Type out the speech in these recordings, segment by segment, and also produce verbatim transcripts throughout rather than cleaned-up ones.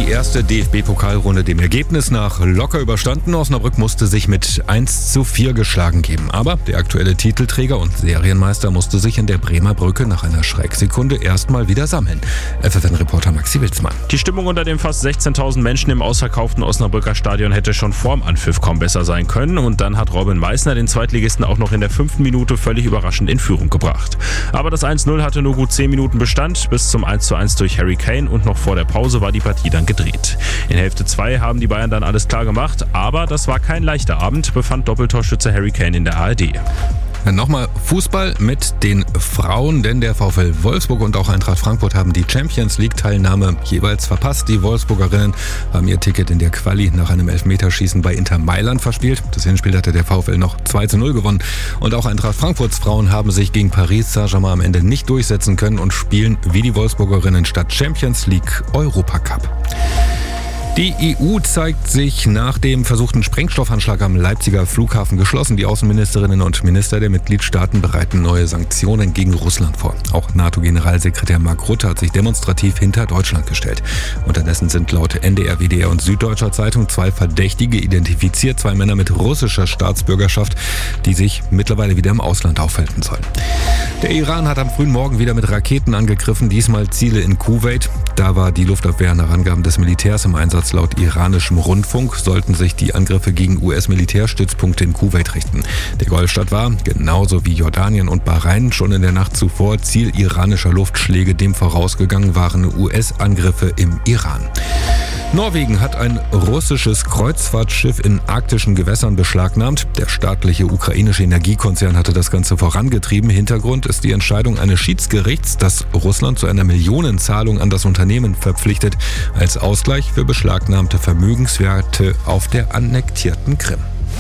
die erste D F B-Pokalrunde dem Ergebnis nach locker überstanden. Osnabrück musste sich mit eins zu vier geschlagen geben. Aber der aktuelle Titelträger und Serienmeister musste sich in der Bremer Brücke nach einer Schrecksekunde erstmal wieder sammeln. F F N-Reporter Maxi Wilsmann. Die Stimmung unter den fast sechzehntausend Menschen im ausverkauften Osnabrücker Stadion hätte schon vorm Anpfiff kaum besser sein können. Und dann hat Robin Meissner den Zweitligisten auch noch in der fünften Minute völlig überraschend in Führung gebracht. Aber das eins null hatte nur gut zehn Minuten Bestand. Bis zum eins zu eins durch Harry Kane und noch vor der Pause war die Partie dann gedreht. In Hälfte zwei haben die Bayern dann alles klar gemacht. Aber das war kein leichter Abend, befand Doppeltorschütze Harry Kane in der A R D. Nochmal Fußball mit den Frauen, denn der VfL Wolfsburg und auch Eintracht Frankfurt haben die Champions-League-Teilnahme jeweils verpasst. Die Wolfsburgerinnen haben ihr Ticket in der Quali nach einem Elfmeterschießen bei Inter Mailand verspielt. Das Hinspiel hatte der VfL noch zwei zu null gewonnen. Und auch Eintracht Frankfurts Frauen haben sich gegen Paris Saint-Germain am Ende nicht durchsetzen können und spielen wie die Wolfsburgerinnen statt Champions League Europacup. Die E U zeigt sich nach dem versuchten Sprengstoffanschlag am Leipziger Flughafen geschlossen. Die Außenministerinnen und Minister der Mitgliedstaaten bereiten neue Sanktionen gegen Russland vor. Auch NATO-Generalsekretär Mark Rutte hat sich demonstrativ hinter Deutschland gestellt. Unterdessen sind laut N D R, W D R und Süddeutscher Zeitung zwei Verdächtige identifiziert, zwei Männer mit russischer Staatsbürgerschaft, die sich mittlerweile wieder im Ausland aufhalten sollen. Der Iran hat am frühen Morgen wieder mit Raketen angegriffen, diesmal Ziele in Kuwait. Da war die Luftabwehr nach Angaben des Militärs im Einsatz. Laut iranischem Rundfunk sollten sich die Angriffe gegen U S-Militärstützpunkte in Kuwait richten. Der Golfstaat war, genauso wie Jordanien und Bahrain, schon in der Nacht zuvor Ziel iranischer Luftschläge. Dem vorausgegangen waren U S-Angriffe im Iran. Norwegen hat ein russisches Kreuzfahrtschiff in arktischen Gewässern beschlagnahmt. Der staatliche ukrainische Energiekonzern hatte das Ganze vorangetrieben. Hintergrund ist die Entscheidung eines Schiedsgerichts, das Russland zu einer Millionenzahlung an das Unternehmen verpflichtet, als Ausgleich für beschlagnahmte Vermögenswerte auf der annektierten Krim.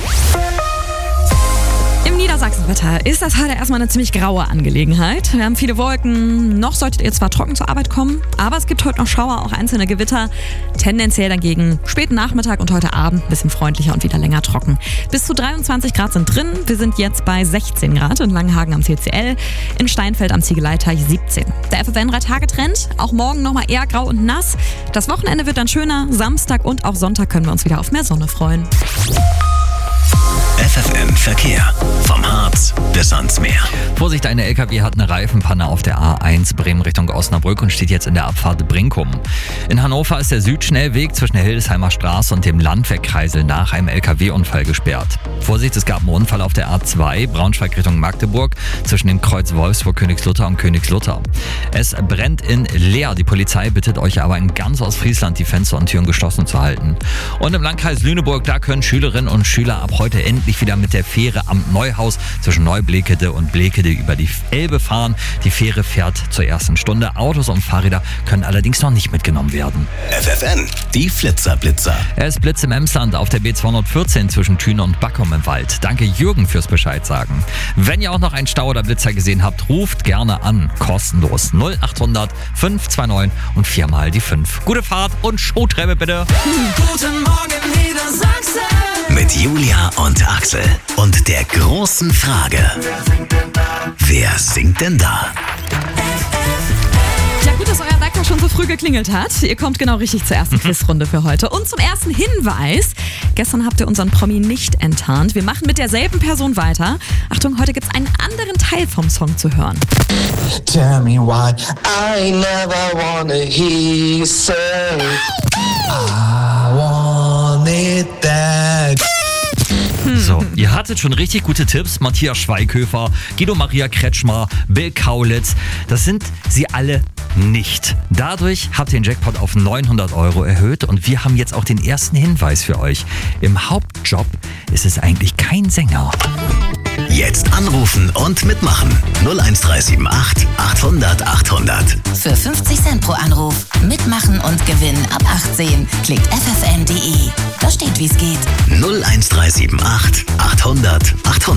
Im Niedersachsenwetter ist das heute erstmal eine ziemlich graue Angelegenheit. Wir haben viele Wolken. Noch solltet ihr zwar trocken zur Arbeit kommen, aber es gibt heute noch Schauer, auch einzelne Gewitter. Tendenziell dagegen späten Nachmittag und heute Abend ein bisschen freundlicher und wieder länger trocken. Bis zu dreiundzwanzig Grad sind drin. Wir sind jetzt bei sechzehn Grad in Langenhagen am C C L, in Steinfeld am Ziegeleiteich siebzehn. Der F F N-Drei-Tage-Trend, auch morgen nochmal eher grau und nass. Das Wochenende wird dann schöner. Samstag und auch Sonntag können wir uns wieder auf mehr Sonne freuen. F F N-Verkehr. Vom Harz bis ans Meer. Vorsicht, eine L K W hat eine Reifenpanne auf der A eins Bremen Richtung Osnabrück und steht jetzt in der Abfahrt Brinkum. In Hannover ist der Südschnellweg zwischen der Hildesheimer Straße und dem Landwehrkreisel nach einem L K W-Unfall gesperrt. Vorsicht, es gab einen Unfall auf der A zwei Braunschweig Richtung Magdeburg zwischen dem Kreuz Wolfsburg-Königslutter und Königslutter. Es brennt in Leer. Die Polizei bittet euch aber in ganz Ostfriesland die Fenster und Türen geschlossen zu halten. Und im Landkreis Lüneburg, da können Schülerinnen und Schüler ab heute endlich wieder mit der Fähre am Neuhaus zwischen Neublekede und Blekede über die Elbe fahren. Die Fähre fährt zur ersten Stunde. Autos und Fahrräder können allerdings noch nicht mitgenommen werden. F F N, die Flitzer-Blitzer. Es blitzt im Emsland auf der B zweihundertvierzehn zwischen Thüne und Backum im Wald. Danke Jürgen fürs Bescheid sagen. Wenn ihr auch noch einen Stau oder Blitzer gesehen habt, ruft gerne an. Kostenlos null achthundert fünf zwei neun und viermal die fünf. Gute Fahrt und Showtreppe bitte. Guten Morgen Niedersachsen. Mit Julia und Axel und der großen Frage: Wer singt denn da? Ja, gut, dass euer Wecker schon so früh geklingelt hat. Ihr kommt genau richtig zur ersten Quizrunde für heute. Und zum ersten Hinweis: Gestern habt ihr unseren Promi nicht enttarnt. Wir machen mit derselben Person weiter. Achtung, heute gibt's einen anderen Teil vom Song zu hören. Tell me why I never wanna hear you say I want it that. So, ihr hattet schon richtig gute Tipps. Matthias Schweighöfer, Guido Maria Kretschmer, Bill Kaulitz. Das sind sie alle nicht. Dadurch habt ihr den Jackpot auf neunhundert Euro erhöht und wir haben jetzt auch den ersten Hinweis für euch. Im Hauptjob ist es eigentlich kein Sänger. Jetzt anrufen und mitmachen. null eins drei sieben acht achthundert achthundert. Für fünfzig Cent pro Anruf. Mitmachen und gewinnen ab achtzehn. Klickt f f n punkt d e. Da steht, wie es geht. null eins drei sieben acht achthundert achthundert.